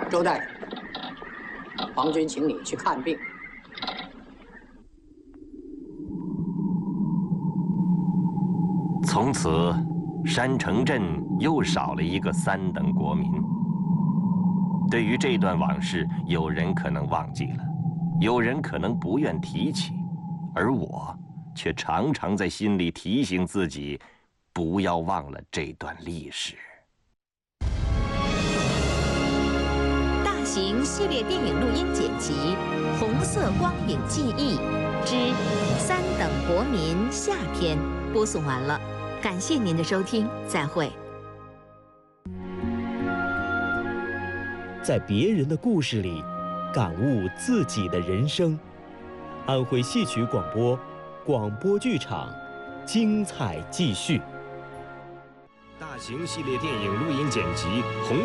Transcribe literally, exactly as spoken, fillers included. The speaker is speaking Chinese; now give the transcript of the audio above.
周大夫，皇军请你去看病。 从此，山城镇又少了一个三等国民。对于这段往事，有人可能忘记了，有人可能不愿提起，而我却常常在心里提醒自己，不要忘了这段历史。 大型系列电影录音剪辑《红色光影记忆之三等国民》下篇播送完了，感谢您的收听，再会。 在别人的故事里，感悟自己的人生。安徽戏曲广播，广播剧场，精彩继续。 大型系列电影录音剪辑《红